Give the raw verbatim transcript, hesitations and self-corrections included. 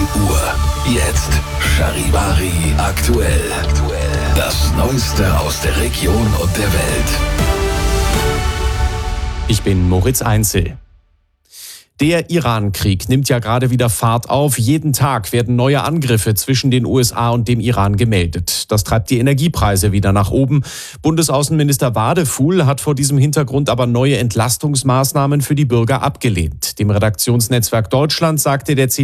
Uhr. Jetzt Charivari aktuell. Das Neueste aus der Region und der Welt. Ich bin Moritz Einzel. Der Iran-Krieg nimmt ja gerade wieder Fahrt auf. Jeden Tag werden neue Angriffe zwischen den U S A und dem Iran gemeldet. Das treibt die Energiepreise wieder nach oben. Bundesaußenminister Wadefuhl hat vor diesem Hintergrund aber neue Entlastungsmaßnahmen für die Bürger abgelehnt. Dem Redaktionsnetzwerk Deutschland sagte der